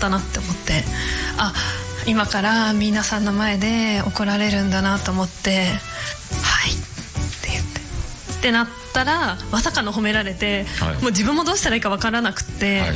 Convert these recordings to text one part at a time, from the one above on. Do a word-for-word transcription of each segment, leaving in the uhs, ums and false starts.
ったなって思って、あ、今から皆さんの前で怒られるんだなと思って、はいって言ってってなったらまさかの褒められて、はい、もう自分もどうしたらいいか分からなくて、はい、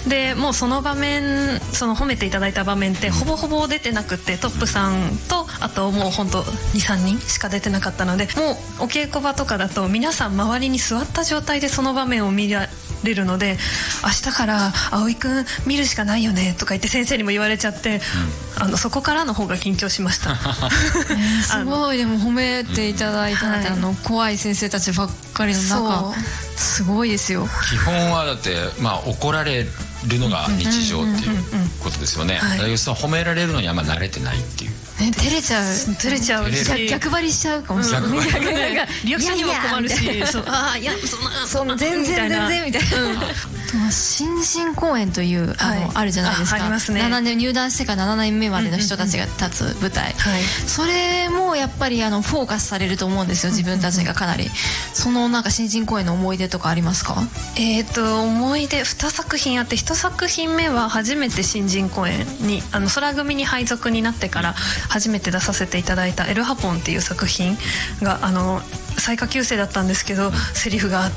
でもうその場面、その褒めていただいた場面ってほぼほぼ出てなくて、トップさんとあともうほんと にさんにんしか出てなかったので、もうお稽古場とかだと皆さん周りに座った状態でその場面を見られるので、明日から葵くん見るしかないよねとか言って先生にも言われちゃって、うん、あのそこからの方が緊張しました。えー、すごい。でも褒めていただいたので、うん、あの怖い先生たちばっかりの中すごいですよ。 基本はだって、まあ、怒られるのが日常っていうことですよね。だけどその褒められるのにあんま慣れてないっていう、 ね、照れちゃう照れちゃうし、 逆張りしちゃうかもしれない、うん、 リアクションにも困るし、そう、ああいやそんなそんな全然全然みたいな、うん、新人公演というあの、はい、あるじゃないですか。 あ, ありますね。ななねん入団してからななねんめまでの人たちが立つ舞台、うんうんうん、それもやっぱりあのフォーカスされると思うんですよ、自分たちがかなり。そのなんか新人公演の思い出とかありますか？ えーと思い出にさく品あって、いちさく品目は初めて新人公演にあの空組に配属になってから初めて出させていただいたエルハポンっていう作品が、あの最下級生だったんですけど、セリフがあって、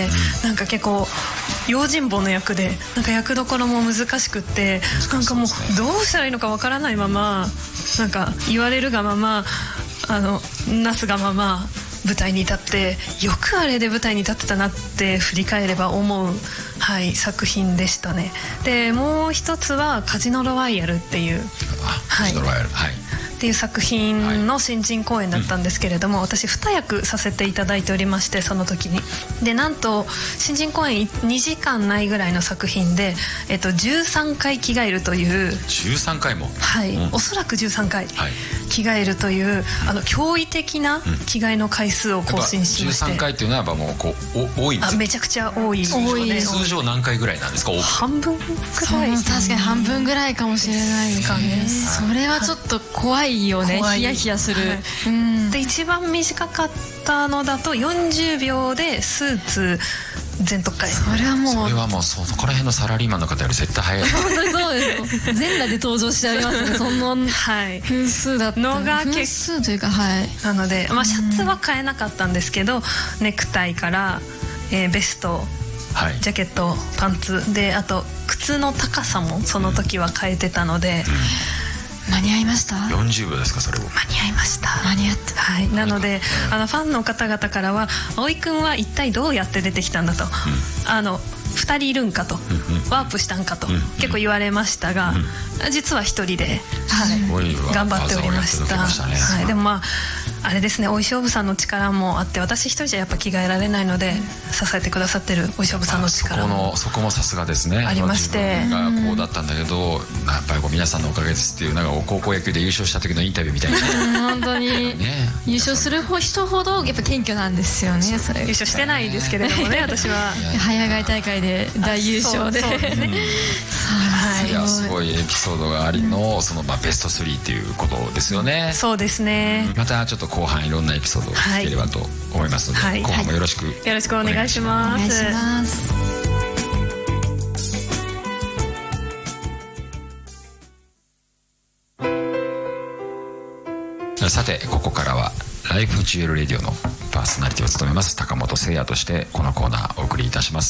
なんか結構用心棒の役で、なんか役どころも難しくって、なんかもうどうしたらいいのかわからないまま、なんか言われるがまま、あのなすがまま舞台に立って、よくあれで舞台に立ってたなって振り返れば思う、はい、作品でしたね。でもう一つはカジノロワイヤルっていう、 カジノロワイヤル、はい、 っていう作品の新人公演だったんですけれども、はい、私に役させていただいておりまして、その時にでなんと新人公演にじかんないぐらいの作品で、えっと、じゅうさんかい着替えるという、 じゅうさんかいも、 はい、うん、おそらくじゅうさんかい、はい、着替えるという、あの驚異的な着替えの回数を更新しまして、 じゅうさんかいっていうのはやっぱもうこうお多いんですか？ あ、めちゃくちゃ多い。 多い。通常何回ぐらいなんですか？ 半分ぐらい、 確かに半分ぐらいかもしれないですかね。それはちょっと怖いよね。ヒヤヒヤする、はい、 うん、で一番短かったのだとよんじゅうびょうでスーツ全特会。 それはもうそれはもうそこら辺のサラリーマンの方より絶対早い。 本当にそうですよ。全裸で登場してありますね。その分数だったのが分数というか、はい、 なので、まあ、シャツは買えなかったんですけど、ネクタイから、えー、ベスト、はい、ジャケット、パンツで、あと靴の高さもその時は変えてたので、 うん、間に合いました。 よんじゅうびょうですか？それを間に合いました。 間に合って、 はい、なので、あのファンの方々からは葵くんは一体どうやって出てきたんだと、うん、あのふたりいるんかと、うんうん、ワープしたんかと、うんうん、結構言われましたが、うん、実はひとりで、はい、頑張っておりました。はい、でもまああれですね、お衣装部さんの力もあって、私一人じゃやっぱ着替えられないので、支えてくださってるお衣装部さんの力もそこもさすがですね。 ありまして、 自分がこうだったんだけど、やっぱりこう皆さんのおかげですっていう、なんか高校野球で優勝した時のインタビューみたいな、 本当に、ね、優勝する人ほどやっぱ謙虚なんですよね。それ優勝してないですけれどもね、私は早替え大会で大優勝で、そうですね。 はい、いやすごいエピソードがありの、そのまあベストスリーっていうことですよね。 そうですね。 またちょっと後半いろんなエピソードを聞ければと思いますので、はい、後半もよろしく、はい、 よろしくお願いします。 お願いします。 さてここからはライフジュエルレディオのパーソナリティを務めます高本誠也としてこのコーナーをお送りいたします、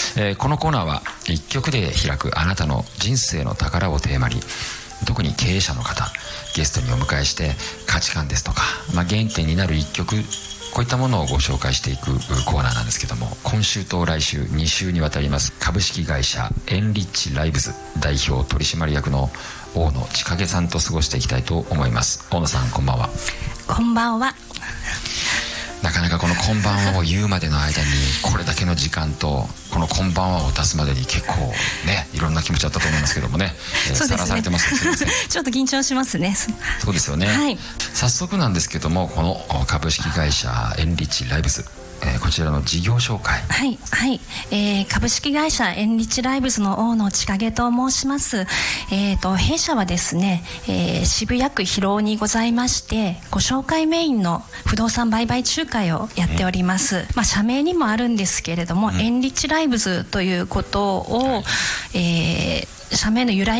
えー、このコーナーはいっきょくで開くあなたの人生の宝をテーマに、特に経営者の方ゲストにお迎えして価値観ですとか、まあ、原点になるいっきょく、こういったものをご紹介していくコーナーなんですけども、今週と来週に週にわたります株式会社エンリッチライブズ代表取締役の大野千景さんと過ごしていきたいと思います。大野さん、こんばんは。 こんばんは。 なかなかこのこんばんはを言うまでの間にこれだけの時間とこのこんばんはを出すまでに結構ね、いろんな気持ちだったと思いますけどもね、えー、 そうですね、 さらされてます。すいません。 ちょっと緊張しますね。 そうですよね、はい、早速なんですけども、この株式会社エンリッチライブズ、えー、こちらの事業紹介。 はいはい、えー、株式会社エンリッチライブズの大野千景と申します。えーと弊社はですね、えー、渋谷区広尾にございまして、ご紹介メインの不動産売買仲介をやっております、うん、まあ社名にもあるんですけれども、うん、エンリッチライブズということを、はい、えー、社名の由来